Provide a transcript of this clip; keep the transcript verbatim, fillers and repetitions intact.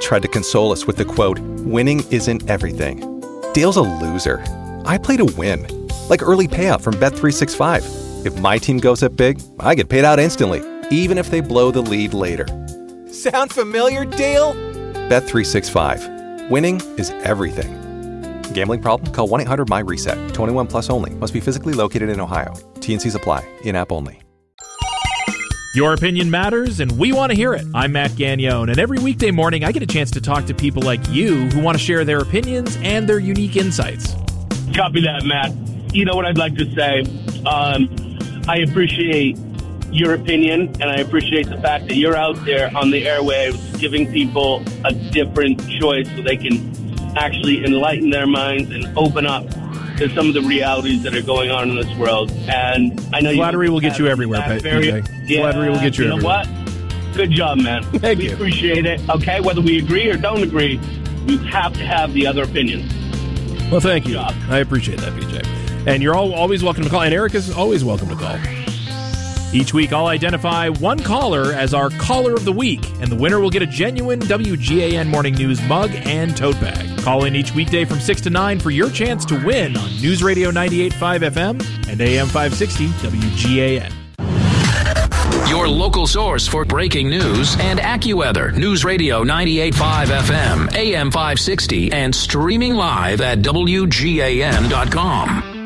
tried to console us with the quote, "Winning isn't everything." Dale's a loser. I play to win. Like early payout from Bet three sixty-five. If my team goes up big, I get paid out instantly, even if they blow the lead later. Sound familiar, Dale? Bet three sixty-five. Winning is everything. Gambling problem? Call one eight hundred M Y reset. twenty-one plus only. Must be physically located in Ohio. T N Cs apply. In-app only. Your opinion matters, and we want to hear it. I'm Matt Gagnone, and every weekday morning I get a chance to talk to people like you who want to share their opinions and their unique insights. Copy that, Matt. You know what I'd like to say? Um, I appreciate your opinion, and I appreciate the fact that you're out there on the airwaves giving people a different choice so they can actually enlighten their minds and open up to some of the realities that are going on in this world. And I know Flattery you will get you everywhere, P J. Yeah, Flattery will get you, you know everywhere. what? Good job, man. Thank we you. appreciate it. Okay, whether we agree or don't agree, you have to have the other opinion. Well, thank you. I appreciate that, P J. And you're all always welcome to call, and Eric is always welcome to call. Each week, I'll identify one caller as our Caller of the Week, and the winner will get a genuine W G A N Morning News mug and tote bag. Call in each weekday from six to nine for your chance to win on News Radio ninety-eight point five F M and A M five sixty W G A N. Your local source for breaking news and AccuWeather. News Radio ninety-eight point five F M, A M five sixty, and streaming live at W G A N dot com.